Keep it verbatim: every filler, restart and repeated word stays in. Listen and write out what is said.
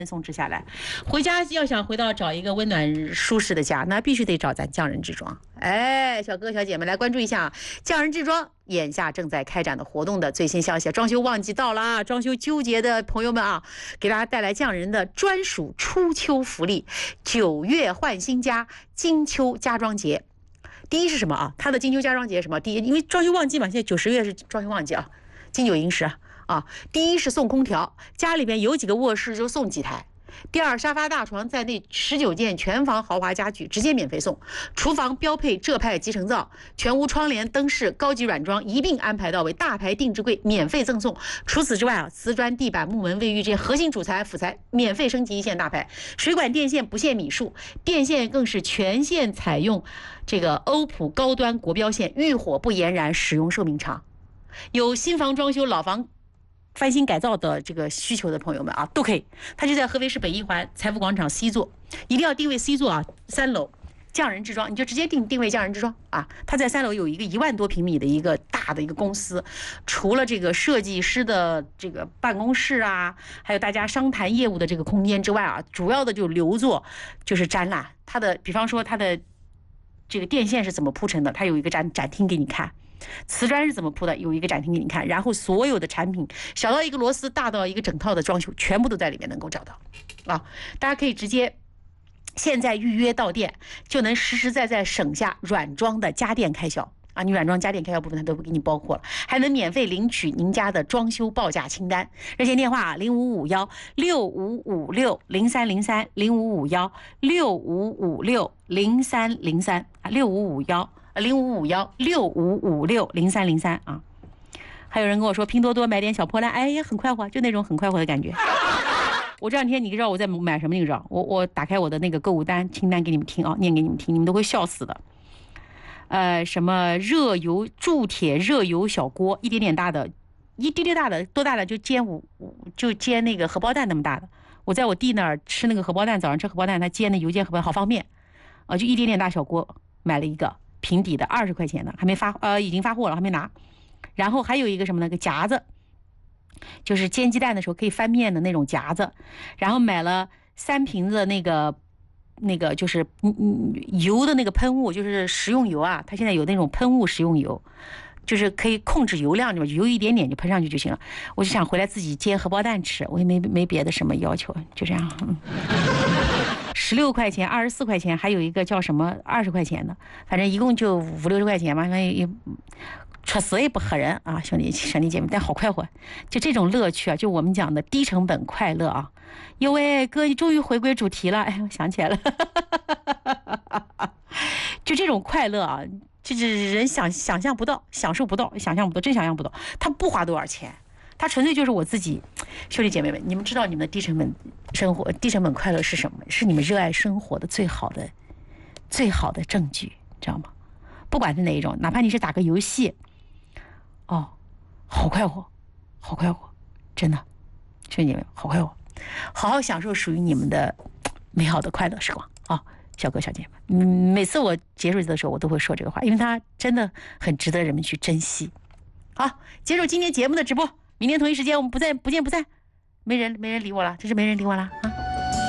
松弛下来，回家要想回到找一个温暖舒适的家，那必须得找咱匠人制装。哎，小哥哥小姐们来关注一下匠人制装眼下正在开展的活动的最新消息。装修旺季到了啊，装修纠结的朋友们啊，给大家带来匠人的专属初秋福利，九月换新家金秋家装节。第一是什么啊？它的金秋家装节什么？第一，因为装修旺季嘛，现在九十月是装修旺季啊，金九银十啊。啊，第一是送空调，家里边有几个卧室就送几台。第二，沙发大床在内十九件全房豪华家具直接免费送。厨房标配浙派集成灶，全屋窗帘、灯饰、高级软装一并安排到位，大牌定制柜免费赠送。除此之外啊，瓷砖、地板、木门、卫浴这些核心主材、辅材免费升级一线大牌。水管电线不限米数，电线更是全线采用这个欧普高端国标线，遇火不延燃，使用寿命长。有新房装修、老房翻新改造的这个需求的朋友们啊，都可以。它就在合肥市北一环财富广场 C 座，一定要定位 C 座啊，三楼匠人制装，你就直接定定位匠人制装啊。它在三楼有一个一万多平米的一个大的一个公司，除了这个设计师的这个办公室啊，还有大家商谈业务的这个空间之外啊，主要的就留作就是展览。它的比方说它的这个电线是怎么铺成的，它有一个展展厅给你看。瓷砖是怎么铺的，有一个展厅给你看，然后所有的产品小到一个螺丝，大到一个整套的装修全部都在里面能够找到啊！大家可以直接现在预约到店，就能实实在在省下软装的家电开销啊！你软装家电开销部分它都给你包括了，还能免费领取您家的装修报价清单。热线电话啊，零五五幺六五五六零三零三零五五幺六五五六零三零三啊，六五五幺。零五五幺六五五六零三零三啊，还有人跟我说拼多多买点小破烂，哎呀很快活，就那种很快活的感觉。我这两天你知道我在买什么？你知道？我我打开我的那个购物单清单给你们听啊，念给你们听，你们都会笑死的。呃，什么热油铸铁热油小锅，一点点大的，一滴滴大的，多大的就煎五就煎那个荷包蛋那么大的。我在我弟那儿吃那个荷包蛋，早上吃荷包蛋，他煎的油煎荷包蛋好方便啊，就一点点大小锅买了一个。平底的二十块钱的还没发呃已经发货了还没拿，然后还有一个什么那个夹子，就是煎鸡蛋的时候可以翻面的那种夹子，然后买了三瓶子那个那个就是嗯嗯油的那个喷雾，就是食用油啊，它现在有那种喷雾食用油，就是可以控制油量，油一点点就喷上去就行了。我就想回来自己煎荷包蛋吃，我也没没别的什么要求，就这样。嗯十六块钱、二十四块钱，还有一个叫什么二十块钱的，反正一共就五六十块钱嘛。也确实也不吓人啊，兄弟兄弟姐妹，但好快活。就这种乐趣啊，就我们讲的低成本快乐啊。哟喂，哥，你终于回归主题了，哎，我想起来了，就这种快乐啊，就是人想想象不到、享受不到、想象不到，真想象不到。他不花多少钱。它纯粹就是我自己，兄弟姐妹们，你们知道你们的低成本生活、低成本快乐是什么？是你们热爱生活的最好的、最好的证据，知道吗？不管是哪一种，哪怕你是打个游戏，哦，好快活，好快活，真的，兄弟姐妹们，好快活，好好享受属于你们的美好的快乐时光啊！小哥小姐们，嗯，每次我结束的时候，我都会说这个话，因为它真的很值得人们去珍惜。好，结束今天节目的直播。明天同一时间我们不见不见不散，没人没人理我了，真是没人理我了啊！